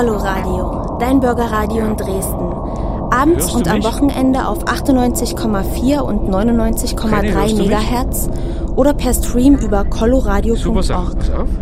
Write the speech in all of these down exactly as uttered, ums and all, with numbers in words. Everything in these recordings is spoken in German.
Coloradio, dein Bürgerradio in Dresden. Abends und am Wochenende auf achtundneunzig Komma vier und neunundneunzig Komma drei Megahertz oder per Stream über coloradio Punkt org.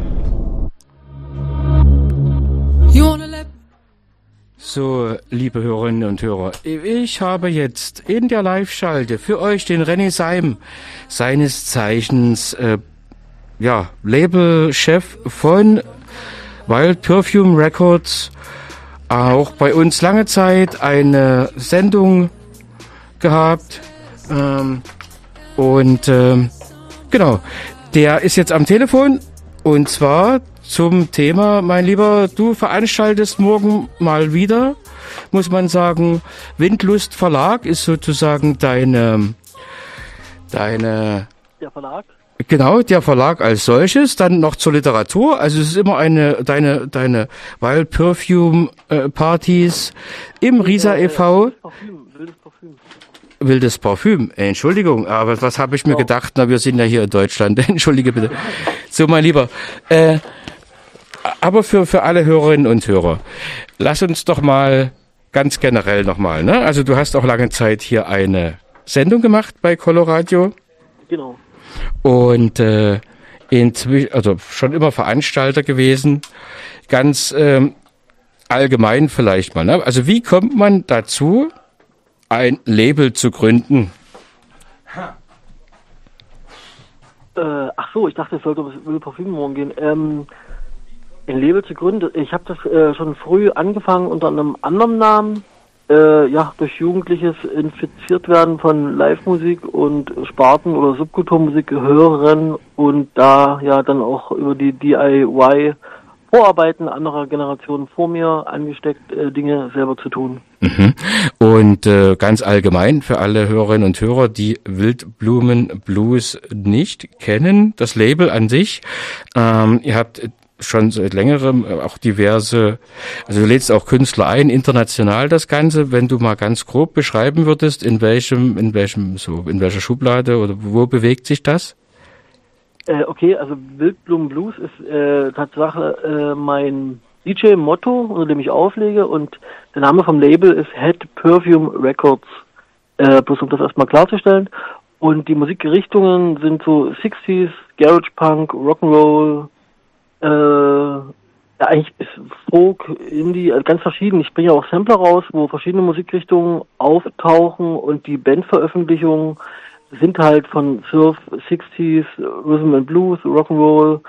So, liebe Hörerinnen und Hörer, ich habe jetzt in der Live-Schalte für euch den René Seim, seines Zeichens, äh, ja, Labelchef von Wild Perfume Records, auch bei uns lange Zeit eine Sendung gehabt. Ähm, und ähm, genau, der ist jetzt am Telefon und zwar zum Thema, mein Lieber, du veranstaltest morgen mal wieder, muss man sagen, Windlust Verlag ist sozusagen deine, deine... Der Verlag? Genau, der Verlag als solches, dann noch zur Literatur, also es ist immer eine, deine, deine Wild Perfume äh, Partys im Risa e V. Wildes Parfüm, wildes Parfüm. Wildes Parfüm, Entschuldigung, aber was habe ich mir oh. gedacht, na wir sind ja hier in Deutschland, entschuldige bitte. So, mein Lieber, äh, aber für, für alle Hörerinnen und Hörer, lass uns doch mal ganz generell nochmal, ne? Also du hast auch lange Zeit hier eine Sendung gemacht bei Coloradio. Genau. Und äh, inzwischen, also schon immer Veranstalter gewesen, ganz ähm, allgemein vielleicht mal. Ne? Also wie kommt man dazu, ein Label zu gründen? Äh, ach so, ich dachte, es sollte um das Wilde Parfüm morgen gehen. Ähm, ein Label zu gründen, ich habe das äh, schon früh angefangen unter einem anderen Namen. Äh, ja, durch Jugendliches infiziert werden von Live-Musik und Sparten- oder Subkulturmusik hören und da ja dann auch über die D I Y-Vorarbeiten anderer Generationen vor mir angesteckt, äh, Dinge selber zu tun. Mhm. Und äh, ganz allgemein für alle Hörerinnen und Hörer, die Wildblumen Blues nicht kennen, das Label an sich, ähm, ihr habt schon seit längerem auch diverse, also du lädst auch Künstler ein, international das Ganze. Wenn du mal ganz grob beschreiben würdest, in welchem, in welchem, so, in welcher Schublade oder wo bewegt sich das? Äh, okay, also Wildblumen Blues ist äh, Tatsache äh, mein D J-Motto, unter dem ich auflege, und der Name vom Label ist Head Perfume Records, äh, bloß um das erstmal klarzustellen. Und die Musikrichtungen sind so sechziger, Garage Punk, Rock'n'Roll, Äh, ja, eigentlich ist Folk, Indie, also ganz verschieden. Ich bringe ja auch Sampler raus, wo verschiedene Musikrichtungen auftauchen und die Bandveröffentlichungen sind halt von Surf, sechziger, Rhythm and Blues, Rock'n'Roll,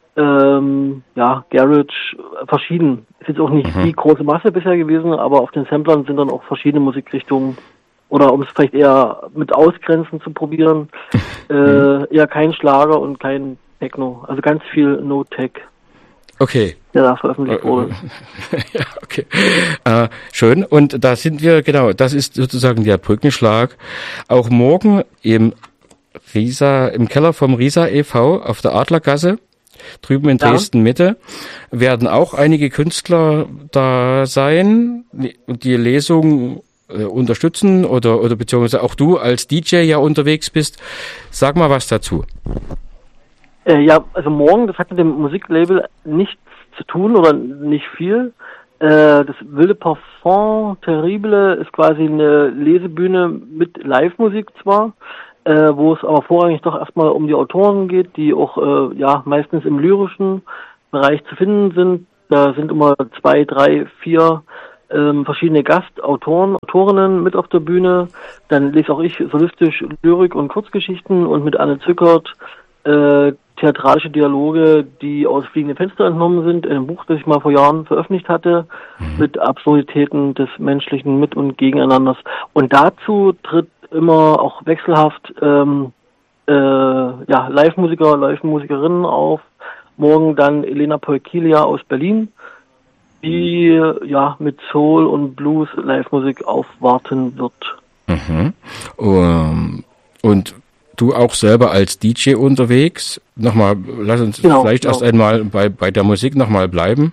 ähm, ja, Garage, verschieden. Ist jetzt auch nicht mhm. die große Masse bisher gewesen, aber auf den Samplern sind dann auch verschiedene Musikrichtungen. Oder um es vielleicht eher mit Ausgrenzen zu probieren, äh, eher kein Schlager und kein Techno, also ganz viel No-Tech. Okay. Der da veröffentlicht wurde. Ja, okay. Äh, schön. Und da sind wir, genau, das ist sozusagen der Brückenschlag. Auch morgen im Risa, im Keller vom Risa e V auf der Adlergasse, drüben in Dresden Mitte, werden auch einige Künstler da sein, und die Lesung äh, unterstützen oder, oder beziehungsweise auch du als D J ja unterwegs bist. Sag mal was dazu. Äh, ja, also morgen, das hat mit dem Musiklabel nichts zu tun oder nicht viel. Äh, das Wilde Parfum Terrible ist quasi eine Lesebühne mit Live-Musik zwar, äh, wo es aber vorrangig doch erstmal um die Autoren geht, die auch äh, ja meistens im lyrischen Bereich zu finden sind. Da sind immer zwei, drei, vier ähm, verschiedene Gastautoren, Autorinnen mit auf der Bühne. Dann lese auch ich solistisch Lyrik und Kurzgeschichten und mit Anne Zückert äh, theatralische Dialoge, die aus Fliegende Fenster entnommen sind, in einem Buch, das ich mal vor Jahren veröffentlicht hatte, mhm. mit Absurditäten des menschlichen Mit- und Gegeneinanders. Und dazu tritt immer auch wechselhaft ähm, äh, ja, Live-Musiker, Live-Musikerinnen auf. Morgen dann Elena Polkilia aus Berlin, die ja mit Soul und Blues Live-Musik aufwarten wird. Mhm. Um, und du auch selber als D J unterwegs. Nochmal, lass uns genau, vielleicht genau. erst einmal bei, bei der Musik nochmal bleiben.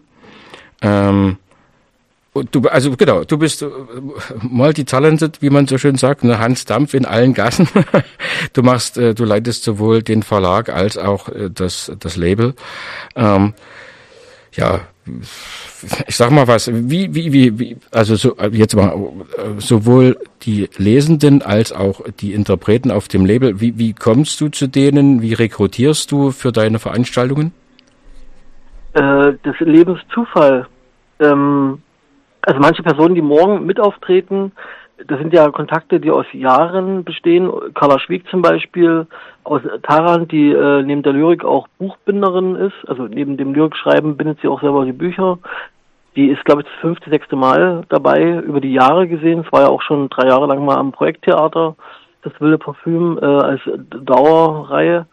Ähm, und du, also genau, du bist multitalented, wie man so schön sagt, ne? Hans Dampf in allen Gassen. Du machst, äh, du leitest sowohl den Verlag als auch äh, das, das Label. Ähm, ja, ich sag mal was, wie, wie, wie, wie also so, jetzt mal, sowohl die Lesenden als auch die Interpreten auf dem Label, wie, wie kommst du zu denen, wie rekrutierst du für deine Veranstaltungen? Äh, das Lebenszufall. Ähm, also manche Personen, die morgen mit auftreten, das sind ja Kontakte, die aus Jahren bestehen. Carla Schwieg zum Beispiel aus Taran, die äh, neben der Lyrik auch Buchbinderin ist. Also neben dem Lyrikschreiben bindet sie auch selber die Bücher. Die ist, glaube ich, das fünfte, sechste Mal dabei, über die Jahre gesehen. Es war ja auch schon drei Jahre lang mal am Projekttheater, das Wilde Parfüm äh, als Dauerreihe.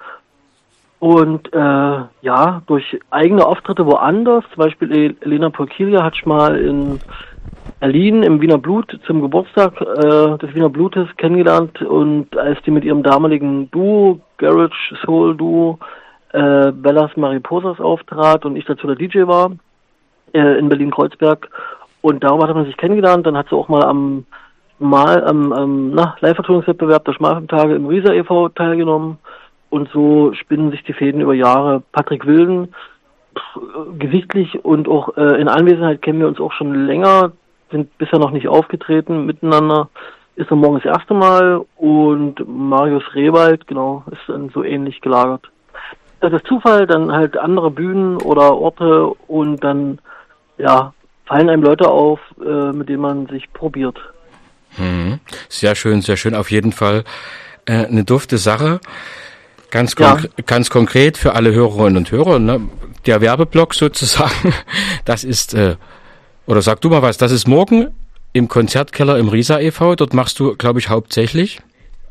Und äh, ja, durch eigene Auftritte woanders, zum Beispiel Elena Polkilia hat schon mal in Berlin im Wiener Blut zum Geburtstag äh, des Wiener Blutes kennengelernt, und als die mit ihrem damaligen Duo, Garage Soul Duo, äh, Bellas Mariposas auftrat und ich dazu der D J war, äh, in Berlin-Kreuzberg, und darüber hat man sich kennengelernt. Dann hat sie auch mal am mal am, am na, Live-Vertonungswettbewerb der Schmalfilmtage im Riesa e V teilgenommen, und so spinnen sich die Fäden über Jahre. Patrick Wilden, pff, gesichtlich und auch äh, in Anwesenheit kennen wir uns auch schon länger, sind bisher noch nicht aufgetreten miteinander, ist dann morgen das erste Mal, und Marius Rehwald, genau, ist dann so ähnlich gelagert. Das ist Zufall, dann halt andere Bühnen oder Orte, und dann, ja, fallen einem Leute auf, äh, mit denen man sich probiert. Hm. Sehr schön, sehr schön, auf jeden Fall äh, eine dufte Sache. Ganz, konk- ja. ganz konkret für alle Hörerinnen und Hörer, ne? Der Werbeblock sozusagen, das ist, äh, oder sag du mal was, das ist morgen im Konzertkeller im Riesa e V, dort machst du, glaube ich, hauptsächlich?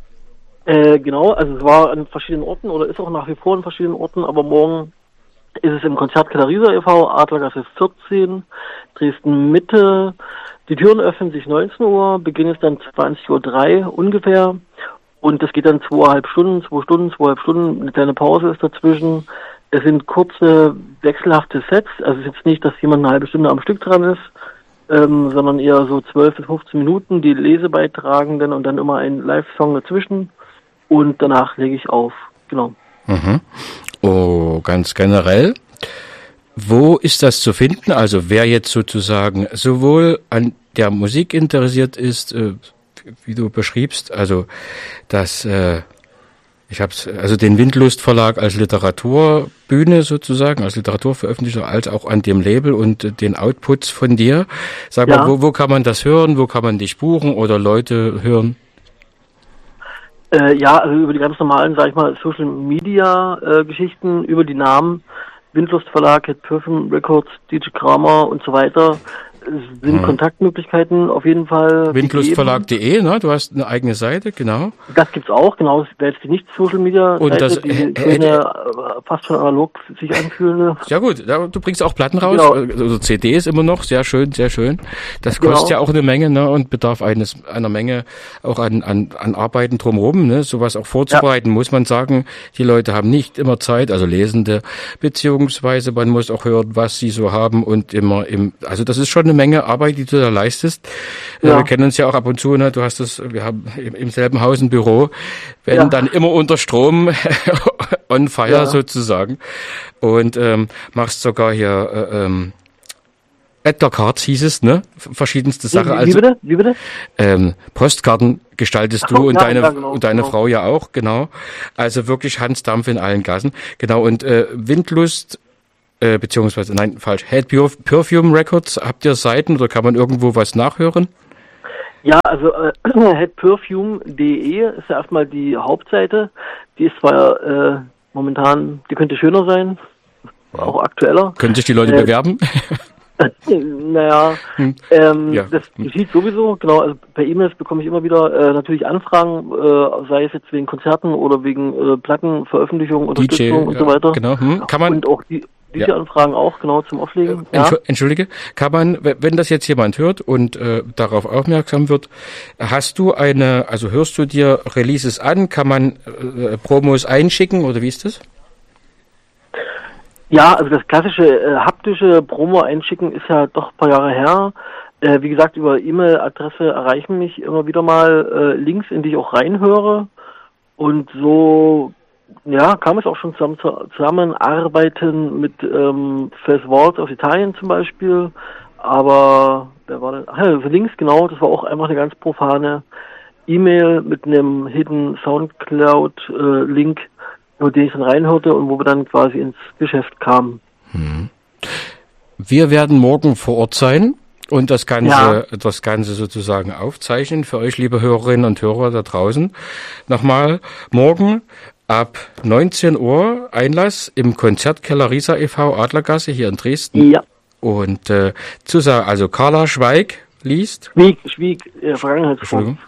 Äh, genau, also es war an verschiedenen Orten oder ist auch nach wie vor an verschiedenen Orten, aber morgen ist es im Konzertkeller Riesa e V, Adlergasse vierzehn, Dresden Mitte. Die Türen öffnen sich neunzehn Uhr, Beginn ist dann zwanzig Uhr drei ungefähr, und das geht dann zweieinhalb Stunden, zwei Stunden, zweieinhalb Stunden, eine kleine Pause ist dazwischen. Es sind kurze, wechselhafte Sets, also es ist jetzt nicht, dass jemand eine halbe Stunde am Stück dran ist, ähm, sondern eher so zwölf bis fünfzehn Minuten, die Lesebeitragenden, und dann immer ein Live-Song dazwischen, und danach lege ich auf, genau. Mhm. Oh, ganz generell, wo ist das zu finden? Also wer jetzt sozusagen sowohl an der Musik interessiert ist, äh, wie du beschriebst, also das... Äh, Ich habe also den Windlust Verlag als Literaturbühne sozusagen, als Literaturveröffentlicher, als auch an dem Label und den Outputs von dir. Sag ja. mal, wo, wo kann man das hören? Wo kann man dich buchen oder Leute hören? Äh, ja, also über die ganz normalen, sag ich mal, Social Media äh, Geschichten, über die Namen Windlust Verlag, Head Perfume Records, D J Kramer und so weiter. Es sind hm. Kontaktmöglichkeiten auf jeden Fall. Windlustverlag punkt de, ne? Du hast eine eigene Seite, genau. Das gibt's auch, genau. Das wäre jetzt die Nicht-Social-Media, und Seite, das, die äh, schöne, äh, fast schon analog sich anfühlende. Ja gut, du bringst auch Platten raus, genau. Also C Ds immer noch, sehr schön, sehr schön. Das kostet genau. ja auch eine Menge, ne? Und bedarf eines einer Menge auch an an, an Arbeiten drumherum, ne? Sowas auch vorzubereiten, ja. muss man sagen. Die Leute haben nicht immer Zeit, also Lesende, beziehungsweise man muss auch hören, was sie so haben, und immer im, also das ist schon eine Menge Arbeit, die du da leistest. Ja. Wir kennen uns ja auch ab und zu, ne? Du hast das, wir haben im, im selben Haus ein Büro, werden ja. dann immer unter Strom on fire ja. sozusagen, und ähm, machst sogar hier äh, ähm, Edgar Cards hieß es, ne? Verschiedenste Sachen. Wie, wie also, bitte? Wie bitte? Ähm, Postkarten gestaltest Ach, du und ja, deine ja, genau, und deine genau. Frau ja auch, genau. Also wirklich Hans Dampf in allen Gassen. Genau, und äh, Windlust Äh, beziehungsweise, nein, falsch, Head Perfume Records, habt ihr Seiten oder kann man irgendwo was nachhören? Ja, also äh, head perfume punkt de ist ja erstmal die Hauptseite. Die ist zwar äh, momentan, die könnte schöner sein, auch aktueller. Können sich die Leute äh, bewerben? Naja, hm. ähm, ja. das geschieht sowieso, genau, also per E-Mails bekomme ich immer wieder äh, natürlich Anfragen, äh, sei es jetzt wegen Konzerten oder wegen äh, Plattenveröffentlichung, Unterstützung D J, und so weiter. Genau. Hm. Kann man und auch die D J-Anfragen ja. auch, genau, zum Auflegen. Äh, ja. Entschuldige, kann man, wenn das jetzt jemand hört und äh, darauf aufmerksam wird, hast du eine, also hörst du dir Releases an, kann man äh, Promos einschicken oder wie ist das? Ja, also das klassische äh, haptische Promo einschicken ist ja doch ein paar Jahre her. Äh, wie gesagt, über E-Mail-Adresse erreichen mich immer wieder mal äh, Links, in die ich auch reinhöre. Und so ja, kam es auch schon zusammen, zusammenarbeiten mit ähm, First Waltz aus Italien zum Beispiel, aber wer war denn? Ach ja, The Links, genau, das war auch einfach eine ganz profane E-Mail mit einem Hidden Soundcloud-Link, wo den ich dann reinhörte und wo wir dann quasi ins Geschäft kamen. Hm. Wir werden morgen vor Ort sein und das Ganze, ja. das Ganze sozusagen aufzeichnen für euch, liebe Hörerinnen und Hörer da draußen. Nochmal, morgen ab neunzehn Uhr Einlass im Konzertkeller Riesa e V Adlergasse hier in Dresden. Ja. Und äh, Zusagen, also Carla Schweig liest. Schwieg, Schwieg, äh, Vergangenheitsform.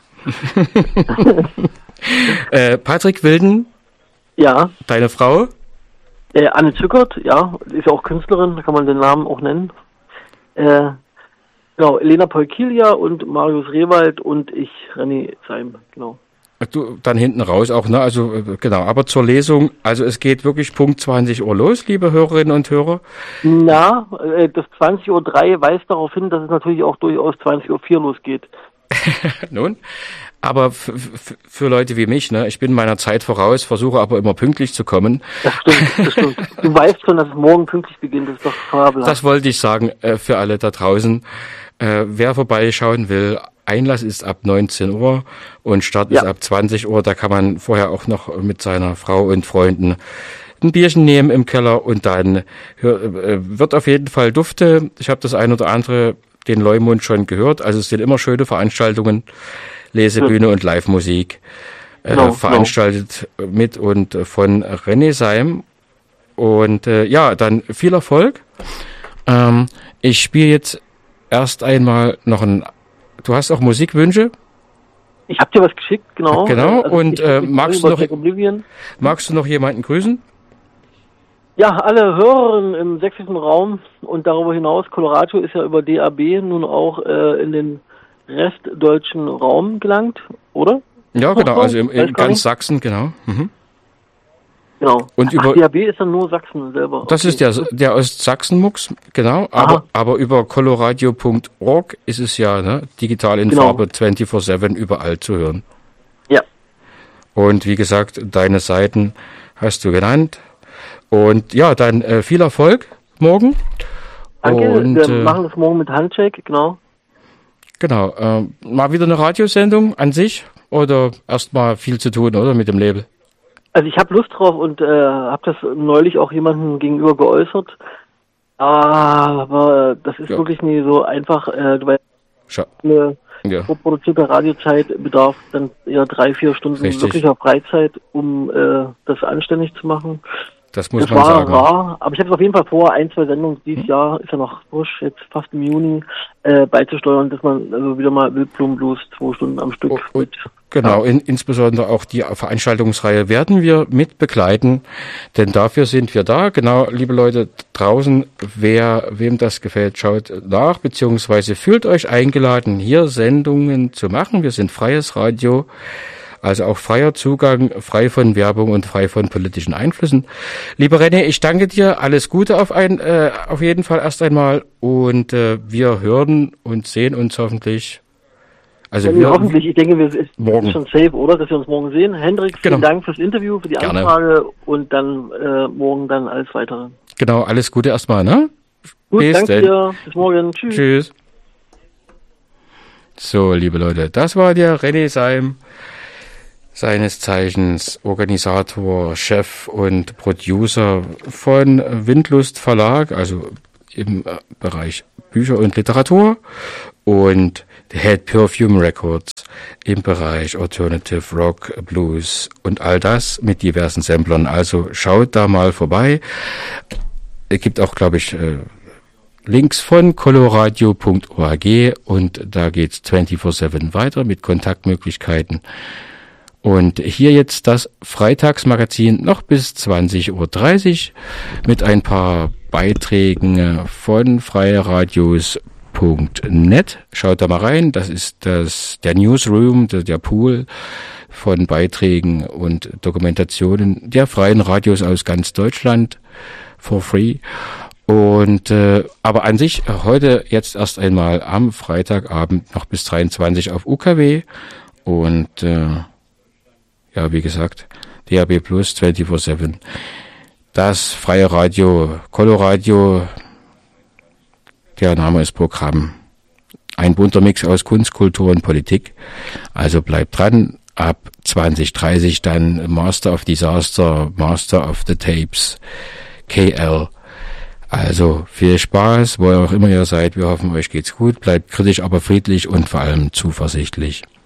äh, Patrick Wilden. Ja. Deine Frau? Äh, Anne Zückert, ja, ist ja auch Künstlerin, da kann man den Namen auch nennen. Äh, genau, Elena Polkilia und Marius Rewald und ich, René Seim, genau. Du, dann hinten raus auch, ne, also, genau, aber zur Lesung, also es geht wirklich Punkt zwanzig Uhr los, liebe Hörerinnen und Hörer. Na, äh, das zwanzig Uhr drei weist darauf hin, dass es natürlich auch durchaus zwanzig Uhr vier losgeht. Nun, aber f- f- für Leute wie mich, ne, ich bin meiner Zeit voraus, versuche aber immer pünktlich zu kommen. Das stimmt, das stimmt. Du weißt schon, dass es morgen pünktlich beginnt, das ist doch fabelhaft. Das wollte ich sagen, äh, für alle da draußen. Äh, wer vorbeischauen will, Einlass ist ab neunzehn Uhr und Start ja. ist ab zwanzig Uhr. Da kann man vorher auch noch mit seiner Frau und Freunden ein Bierchen nehmen im Keller und dann hör, äh, wird auf jeden Fall Dufte. Ich habe das ein oder andere den Leumund schon gehört. Also es sind immer schöne Veranstaltungen, Lesebühne ja. und Live-Musik äh, genau, veranstaltet genau. mit und von René Seim. Und äh, ja, dann viel Erfolg. Ähm, ich spiele jetzt erst einmal noch ein. Du hast auch Musikwünsche? Ich habe dir was geschickt, genau. Genau. Also und äh, magst du noch magst du noch jemanden grüßen? Ja, alle Hörerinnen im sächsischen Raum und darüber hinaus, Colorado ist ja über D A B nun auch äh, in den restdeutschen Raum gelangt, oder? Ja, genau, also im, in ganz Sachsen, genau. Mhm. Genau. Und über, Ach, D A B ist dann nur Sachsen selber. Das okay. ist der, der Ostsachsen-Mux, genau, aber, aber über coloradio punkt org ist es ja ne, digital in genau. Farbe vierundzwanzig sieben überall zu hören. Ja. Und wie gesagt, deine Seiten hast du genannt. Und ja, dann äh, viel Erfolg morgen. Danke, und, wir äh, machen das morgen mit Handshake, genau. Genau, äh, mal wieder eine Radiosendung an sich oder erstmal viel zu tun, oder, mit dem Label? Also ich habe Lust drauf und äh, habe das neulich auch jemandem gegenüber geäußert, aber das ist ja. wirklich nie so einfach, äh, weil Scha- eine ja. vorproduzierte Radiozeit bedarf dann eher drei, vier Stunden Richtig. wirklicher Freizeit, um äh, das anständig zu machen. Das muss das man war sagen. Rar, aber ich habe es auf jeden Fall vor, ein, zwei Sendungen dieses hm. Jahr, ist ja noch frisch, jetzt fast im Juni, äh, beizusteuern, dass man also wieder mal Wildblumenblues zwei Stunden am Stück oh, mit. Genau, in, insbesondere auch die Veranstaltungsreihe werden wir mit begleiten, denn dafür sind wir da. Genau, liebe Leute draußen, wer wem das gefällt, schaut nach, beziehungsweise fühlt euch eingeladen, hier Sendungen zu machen. Wir sind freies Radio. Also auch freier Zugang, frei von Werbung und frei von politischen Einflüssen. Lieber René, ich danke dir. Alles Gute auf ein, äh, auf jeden Fall erst einmal. Und äh, wir hören und sehen uns hoffentlich. Also ja, wir, hoffentlich. Ich denke, wir sind morgen. schon safe, oder? Dass wir uns morgen sehen. Hendrik, vielen genau. Dank fürs Interview, für die Gerne. Anfrage und dann äh, morgen dann alles weitere. Genau, alles Gute erstmal, ne? Gut, Bis danke denn. dir. Bis morgen. Tschüss. Tschüss. So, liebe Leute, das war der René Seim. Seines Zeichens Organisator, Chef und Producer von Windlust Verlag, also im Bereich Bücher und Literatur, und Head Perfume Records im Bereich Alternative Rock, Blues und all das mit diversen Samplern. Also schaut da mal vorbei. Es gibt auch, glaube ich, Links von coloradio punkt org und da geht's vierundzwanzig sieben weiter mit Kontaktmöglichkeiten. Und hier jetzt das Freitagsmagazin noch bis zwanzig Uhr dreißig mit ein paar Beiträgen von freieradios punkt net. Schaut da mal rein, das ist das der Newsroom, der, der Pool von Beiträgen und Dokumentationen der freien Radios aus ganz Deutschland for free. Und äh, aber an sich heute jetzt erst einmal am Freitagabend noch bis dreiundzwanzig auf U K W und äh, ja, wie gesagt, D A B Plus vierundzwanzig sieben. Das freie Radio, Coloradio, der Name ist Programm. Ein bunter Mix aus Kunst, Kultur und Politik. Also bleibt dran. Ab zwanzig dreißig dann Master of Disaster, Master of the Tapes, K L. Also viel Spaß, wo auch immer ihr seid. Wir hoffen, euch geht's gut. Bleibt kritisch, aber friedlich und vor allem zuversichtlich.